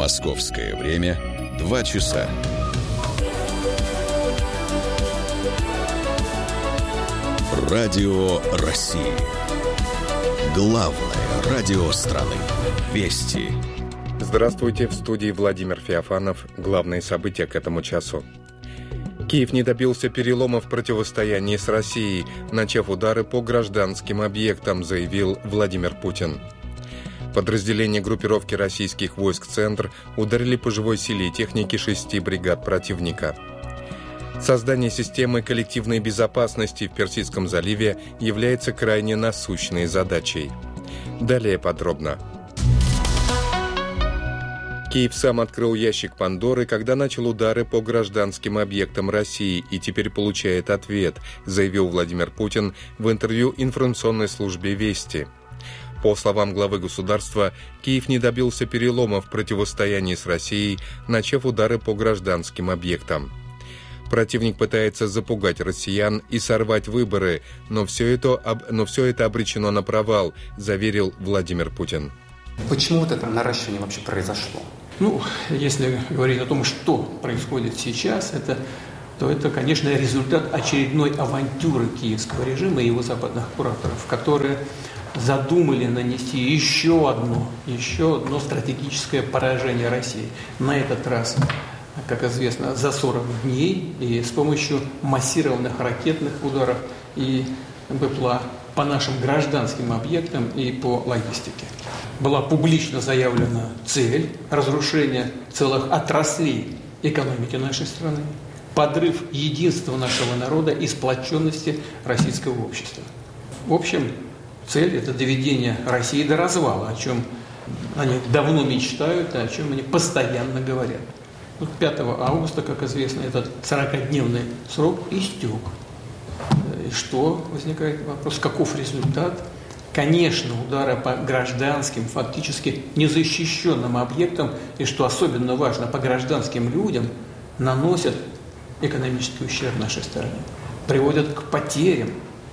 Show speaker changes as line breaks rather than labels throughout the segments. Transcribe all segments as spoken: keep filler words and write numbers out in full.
Московское время два часа. Радио России. Главное радио страны. Вести.
Здравствуйте, в студии Владимир Феофанов. Главные события к этому часу. Киев не добился перелома в противостоянии с Россией, начав удары по гражданским объектам, заявил Владимир Путин. Подразделения группировки российских войск «Центр» ударили по живой силе и технике шести бригад противника. Создание системы коллективной безопасности в Персидском заливе является крайне насущной задачей. Далее подробно. Киев сам открыл ящик Пандоры, когда начал удары по гражданским объектам России и теперь получает ответ, заявил Владимир Путин в интервью информационной службе «Вести». По словам главы государства, Киев не добился перелома в противостоянии с Россией, начав удары по гражданским объектам. Противник пытается запугать россиян и сорвать выборы, но все это, но все это обречено на провал, заверил Владимир Путин.
Почему вот это наращивание вообще произошло?
Ну, если говорить о том, что происходит сейчас, это, то это, конечно, результат очередной авантюры киевского режима и его западных кураторов, которые задумали нанести еще одно, еще одно стратегическое поражение России. На этот раз, как известно, за сорок дней и с помощью массированных ракетных ударов и БПЛА по нашим гражданским объектам и по логистике. Была публично заявлена цель разрушения целых отраслей экономики нашей страны, подрыв единства нашего народа и сплоченности российского общества. В общем, цель – это доведение России до развала, о чем они давно мечтают, и о чем они постоянно говорят. Вот пятого августа, как известно, этот сорокадневный срок истек. И что возникает вопрос? Каков результат? Конечно, удары по гражданским, фактически незащищенным объектам, и, что особенно важно, по гражданским людям, наносят экономический ущерб нашей стране, приводят к потерям.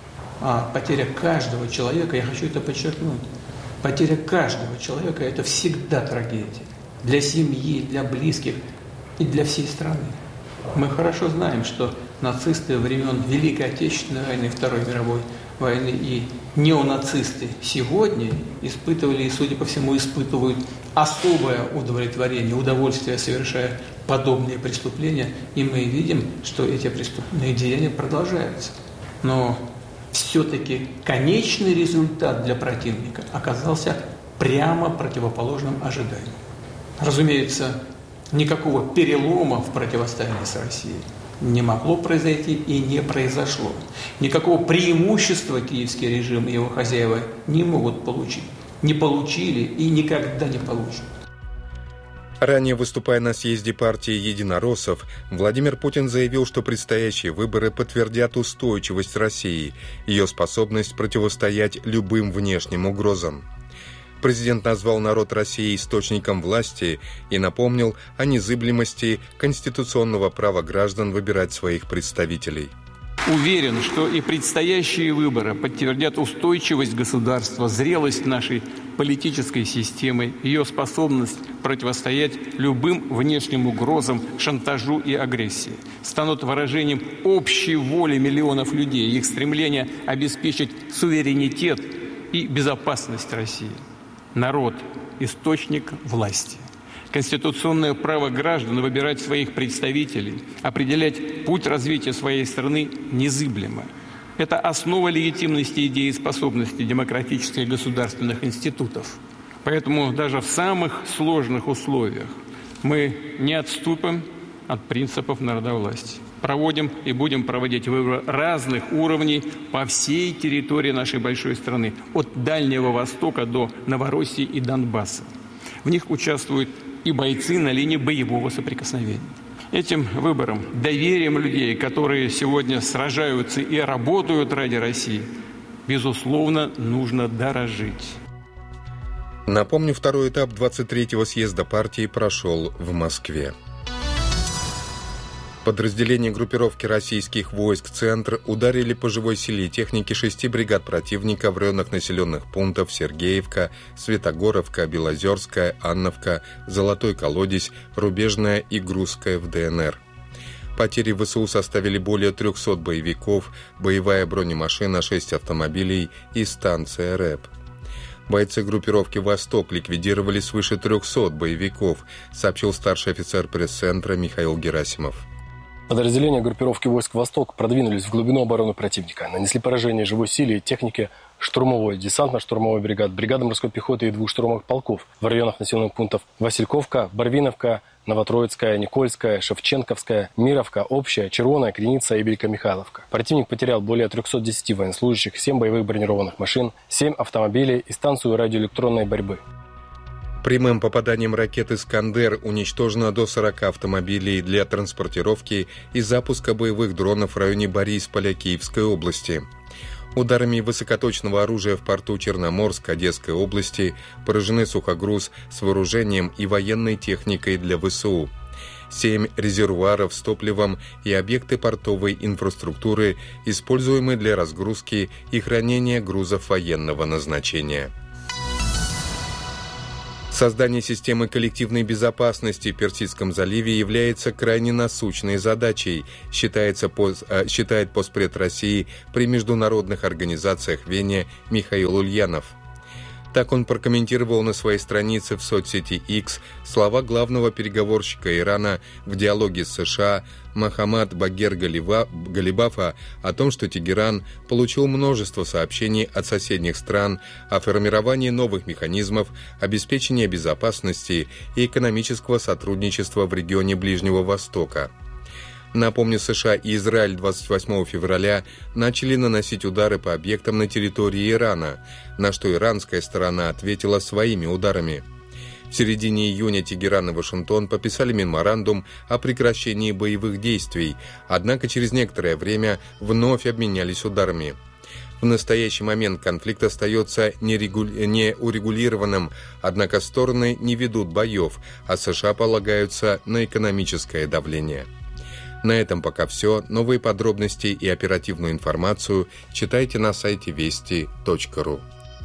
А потеря каждого человека, я хочу это подчеркнуть, потеря каждого человека – это всегда трагедия. Для семьи, для близких и для всей страны. Мы хорошо знаем, что нацисты времен Великой Отечественной войны, Второй мировой войны и неонацисты сегодня испытывали и, судя по всему, испытывают особое удовлетворение, удовольствие, совершая подобные преступления. И мы видим, что эти преступные деяния продолжаются. Но все-таки конечный результат для противника оказался прямо противоположным ожиданиям. Разумеется, никакого перелома в противостоянии с Россией не могло произойти и не произошло. Никакого преимущества киевский режим и его хозяева не могут получить, не получили и никогда не получат.
Ранее, выступая на съезде партии единороссов, Владимир Путин заявил, что предстоящие выборы подтвердят устойчивость России, ее способность противостоять любым внешним угрозам. Президент назвал народ России источником власти и напомнил о незыблемости конституционного права граждан выбирать своих представителей.
Уверен, что и предстоящие выборы подтвердят устойчивость государства, зрелость нашей политической системы, ее способность противостоять любым внешним угрозам, шантажу и агрессии, станут выражением общей воли миллионов людей, их стремления обеспечить суверенитет и безопасность России. Народ – источник власти. Конституционное право граждан выбирать своих представителей, определять путь развития своей страны незыблемо. Это основа легитимности и дееспособности демократических государственных институтов. Поэтому даже в самых сложных условиях мы не отступим от принципов народовластия. Проводим и будем проводить выборы разных уровней по всей территории нашей большой страны, от Дальнего Востока до Новороссии и Донбасса. В них участвуют и бойцы на линии боевого соприкосновения. Этим выбором, доверием людей, которые сегодня сражаются и работают ради России, безусловно, нужно дорожить.
Напомню, второй этап двадцать третьего съезда партии прошел в Москве. Подразделения группировки российских войск «Центр» ударили по живой силе и технике шести бригад противника в районах населенных пунктов Сергеевка, Светогоровка, Белозерская, Анновка, Золотой Колодец, Рубежная и Грузская в ДНР. Потери ВСУ составили более трехсот боевиков, боевая бронемашина, шесть автомобилей и станция РЭП. Бойцы группировки «Восток» ликвидировали свыше трехсот боевиков, сообщил старший офицер пресс-центра Михаил Герасимов.
Подразделения группировки войск «Восток» продвинулись в глубину обороны противника, нанесли поражение живой силе и технике штурмовой, десантно-штурмовой бригад, бригады морской пехоты и двух штурмовых полков в районах населенных пунктов Васильковка, Барвиновка, Новотроицкая, Никольская, Шевченковская, Мировка, Общая, Червоная, Креница и Великомихайловка. Противник потерял более трехсот десяти военнослужащих, семь боевых бронированных машин, семь автомобилей и станцию радиоэлектронной борьбы.
Прямым попаданием ракет «Искандер» уничтожено до сорока автомобилей для транспортировки и запуска боевых дронов в районе Борисполя Киевской области. Ударами высокоточного оружия в порту Черноморск Одесской области поражены сухогруз с вооружением и военной техникой для ВСУ. Семь резервуаров с топливом и объекты портовой инфраструктуры, используемые для разгрузки и хранения грузов военного назначения. Создание системы коллективной безопасности в Персидском заливе является крайне насущной задачей, считается пост, э, считает постпред России при международных организациях в Вене Михаил Ульянов. Так он прокомментировал на своей странице в соцсети X слова главного переговорщика Ирана в диалоге с США Мохаммад Багер Галибафа о том, что Тегеран получил множество сообщений от соседних стран о формировании новых механизмов обеспечения безопасности и экономического сотрудничества в регионе Ближнего Востока. Напомню, США и Израиль двадцать восьмого февраля начали наносить удары по объектам на территории Ирана, на что иранская сторона ответила своими ударами. В середине июня Тегеран и Вашингтон подписали меморандум о прекращении боевых действий, однако через некоторое время вновь обменялись ударами. В настоящий момент конфликт остается неурегулированным, однако стороны не ведут боев, а США полагаются на экономическое давление. На этом пока все. Новые подробности и оперативную информацию читайте на сайте вести точка ру.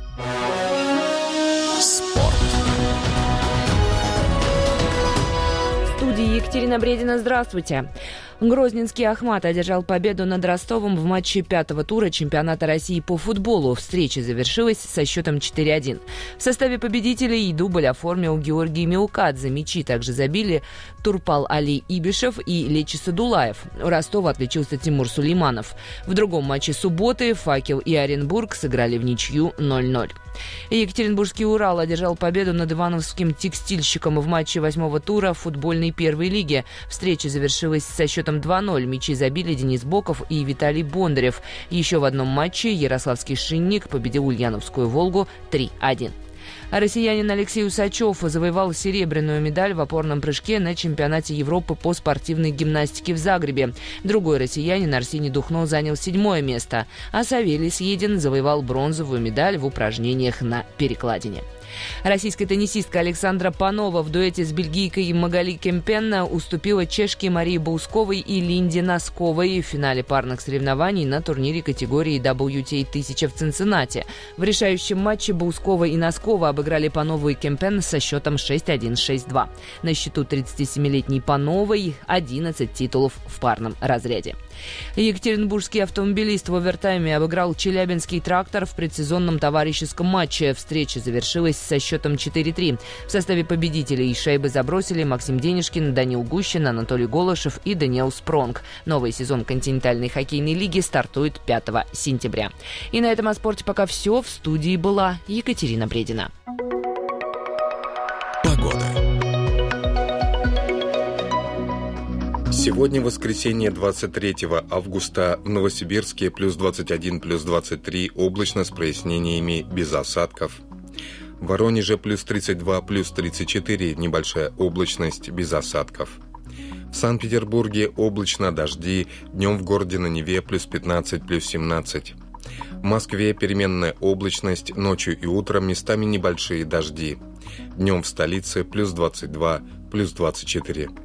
Спорт.
В студии Екатерина Бредина. Здравствуйте. Грозненский «Ахмат» одержал победу над Ростовом в матче пятого тура чемпионата России по футболу. Встреча завершилась со счетом четыре один. В составе победителей дубль оформил Георгий Меукадзе. Мячи также забили Турпал Али Ибишев и Лечи Садулаев. У Ростова отличился Тимур Сулейманов. В другом матче субботы «Факел» и Оренбург сыграли в ничью ноль ноль. Екатеринбургский «Урал» одержал победу над ивановским «Текстильщиком» в матче восьмого тура футбольной первой лиги. Встреча завершилась со счетом два ноль. Мячи забили Денис Боков и Виталий Бондарев. Еще в одном матче ярославский «Шинник» победил ульяновскую «Волгу» три один. Россиянин Алексей Усачев завоевал серебряную медаль в опорном прыжке на чемпионате Европы по спортивной гимнастике в Загребе. Другой россиянин Арсений Духно занял седьмое место, а Савелий Съедин завоевал бронзовую медаль в упражнениях на перекладине. Российская теннисистка Александра Панова в дуэте с бельгийкой Магали Кемпенна уступила чешке Марии Баусковой и Линде Носковой в финале парных соревнований на турнире категории дабл ю ти эй тысяча в Цинциннати. В решающем матче Баускова и Носкова обыграли Панову и Кемпенна со счетом шесть один - шесть два. На счету тридцатисемилетней Пановой одиннадцать титулов в парном разряде. Екатеринбургский автомобилист в овертайме обыграл Челябинский «Трактор» в предсезонном товарищеском матче. Встреча завершилась со счетом четыре три. В составе победителей шайбы забросили Максим Денежкин, Данил Гущин, Анатолий Голышев и Даниэл Спронг. Новый сезон континентальной хоккейной лиги стартует пятого сентября. И на этом о спорте пока все. В студии была Екатерина Бредина.
Погода.
Сегодня воскресенье, двадцать третьего августа, в Новосибирске плюс двадцать один, плюс двадцать три, облачно с прояснениями, без осадков. В Воронеже плюс тридцать два, плюс тридцать четыре, небольшая облачность, без осадков. В Санкт-Петербурге облачно, дожди, днем в городе на Неве плюс пятнадцать, плюс семнадцать. В Москве переменная облачность, ночью и утром местами небольшие дожди. Днем в столице плюс двадцать два, плюс двадцать четыре.